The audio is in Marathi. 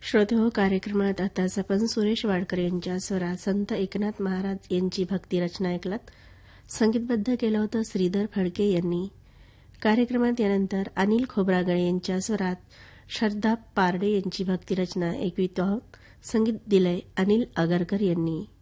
श्रोतेहो, कार्यक्रमात आताच आपण सुरेश वाडकर यांच्या स्वरात संत एकनाथ महाराज यांची भक्ती रचना ऐकलात. संगीतबद्ध केलं होतं श्रीधर फडके यांनी. कार्यक्रमात यानंतर अनिल खोब्रागळे यांच्या स्वरात श्रद्धा पारडे यांची भक्ती रचना ऐकवितो आहोत. संगीत दिलंय अनिल आगरकर यांनी.